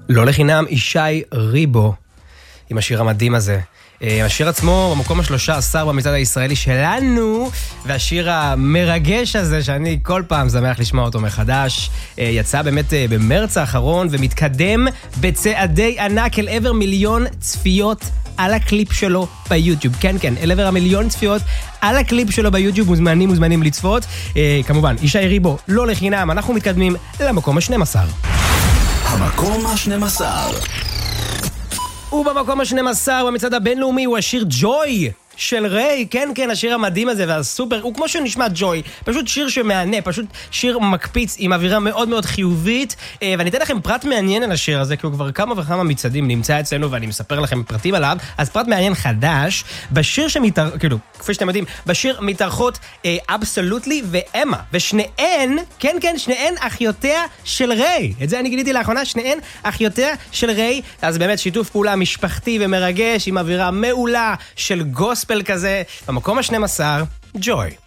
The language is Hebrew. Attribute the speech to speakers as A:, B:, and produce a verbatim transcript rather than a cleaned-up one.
A: לא לחינם ישי ריבו עם השיר המדהים הזה. השיר עצמו במקום השלושה עשר במצעד הישראלי שלנו, והשיר המרגש הזה שאני כל פעם שמח לשמוע אותו מחדש, יצא באמת במרץ האחרון ומתקדם בצעדי ענק אל עבר מיליון צפיות על הקליפ שלו ביוטיוב. כן, כן, אל עבר המיליון צפיות על הקליפ שלו ביוטיוב. מוזמנים, מוזמנים לצפות. כמובן, ישי ריבו, לא לחינם, אנחנו מתקדמים למקום ה-שנים עשר.
B: המקום ה-שנים עשר.
A: ובמקום ה-שנים עשר במצעד הבינלאומי הוא השיר ג'וי של ריי. כן, כן, השיר המדהים הזה והסופר, הוא כמו שנשמע ג'וי, פשוט שיר שמענה, פשוט שיר מקפיץ עם אווירה מאוד מאוד חיובית. ואני אתן לכם פרט מעניין על השיר הזה, כי הוא כבר כמה וכמה מצעדים נמצא אצלנו ואני מספר לכם פרטים עליו. אז פרט מעניין חדש, בשיר שמתאר... כאילו, כפי שאתם יודעים, בשיר מתארחות אבסולוטלי ואמה, ושניהן, כן כן, שניהן אחיותיה של ריי. את זה אני גיליתי לאחרונה, שניהן אחיותיה של ריי. אז באמת שיתוף פעולה משפחתי ומרגש עם אווירה מעולה של גוספל כזה. במקום ה-שנים עשר, ג'וי.